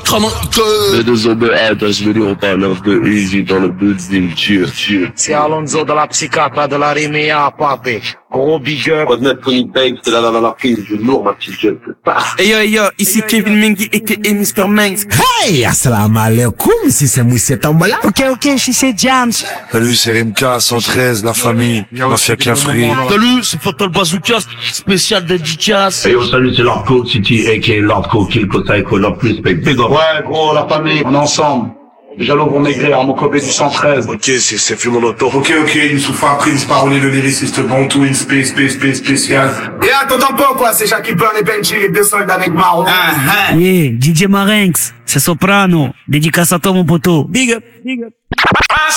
Ladies and das video parle de Easy dans le building, cheer. C'est Alonso de la psychiatre de la Rimea, papé. Gros big up. Revenez pour une paye, c'est la prise du lourd, ma petite gueule. Hey yo, ici Kevin Mengi et Mr. Manx. Hey, assalamu alaikum, si c'est Moussé Tambala. Ok, je sais James. Salut, c'est Rimka, 113, la famille, Mafia Kiafri. Salut, c'est Fatal Bazookas, spécial dédicace. Hey yo, salut, c'est Lord Code City, a.k.a. Lord Code, Kill Code Psycho, Lord Respect, big up. Ouais, gros, la famille, on est ensemble. Jalo vont maigrir, mon copé du 113. Ok, c'est Fume Monoto. Ok, Youssoufa, Prince, parolier, le lyriciste, bon tout, une spécial. Et attends pas, quoi, c'est Jackie Burn et Benji, les deux soldats avec Maro. Yeah, DJ Marinx, c'est Soprano, dédicace à toi mon poteau. Big up.